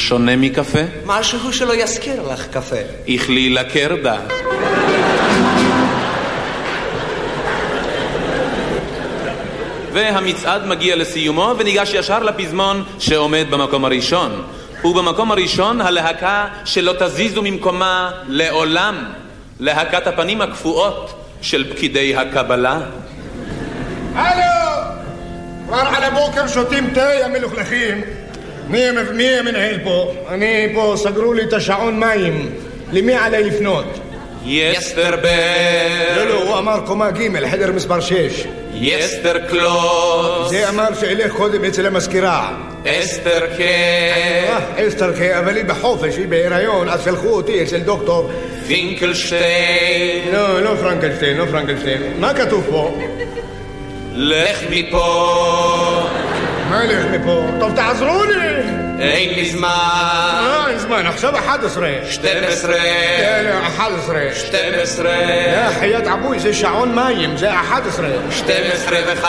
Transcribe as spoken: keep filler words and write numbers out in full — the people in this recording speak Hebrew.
שונה מקפה? משהו שלא יזכיר לך קפה. הכלילה קרדה. והמצעד מגיע לסיומו וניגש ישר לפזמון שעומד במקום הראשון. ובמקום הראשון הלהקה שלא תזיזו ממקומה לעולם, להקת הפנים הקפואות של פקידי הקבלה. הלו! כבר על הבוקר שותים תה, יא מלוכלכים. מי, מי המנהל פה? אני פה, סגרו לי את השעון מים. למי עלי לפנות? יסטרבר. לא, לא, הוא אמר קומה ג' חדר מספר שש. יסטר קלוס. זה אמר שאלך קודם אצל המזכירה. אסתר ק. אסתר ק, אבל היא בחופש, היא בהיריון, אז שלחו אותי אצל דוקטור פינקלשטיין. לא, לא פרנקלשטיין, לא פרנקלשטיין. מה כתוב פה? לך מפה. מה לך מפה? טוב, תעזרו לי. אין לי זמן. אה, אין זמן, עכשיו אחת עשרה. שתים עשרה. לא, אחת עשרה. שתים עשרה. יא חיית אבוי, זה שעון מים, זה אחת עשרה. שתים עשרה וחמש.